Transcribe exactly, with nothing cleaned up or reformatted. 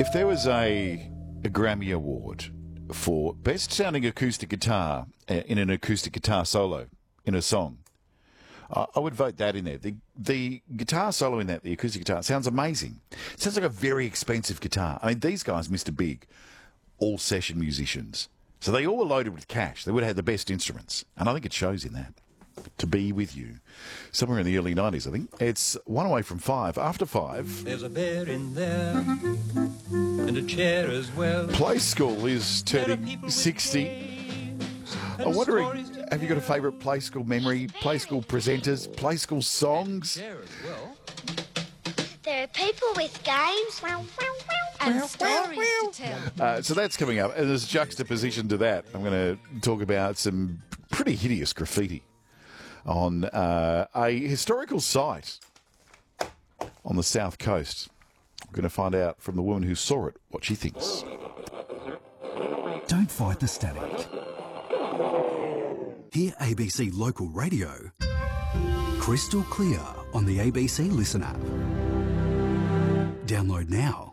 If there was a, a Grammy Award for best sounding acoustic guitar uh, in an acoustic guitar solo in a song, I, I would vote that in there. The the guitar solo in that, the acoustic guitar, sounds amazing. It sounds like a very expensive guitar. I mean, these guys, Mister Big, all session musicians. So they all were loaded with cash. They would have had the best instruments. And I think it shows in that. To Be With You. Somewhere in the early nineties, I think. It's one away from five. After five... There's a bear in there, and a chair as well. Play School is turning sixty. I'm wondering, have you got a favourite Play School memory? Play School presenters? Play School songs? There are people with games and stories to tell. Uh, so that's coming up. And as a juxtaposition to that, I'm going to talk about some pretty hideous graffiti on uh, a historical site on the south coast. I'm going to find out from the woman who saw it what she thinks. Don't fight the static. Hear A B C Local Radio crystal clear on the A B C Listen app. Download now.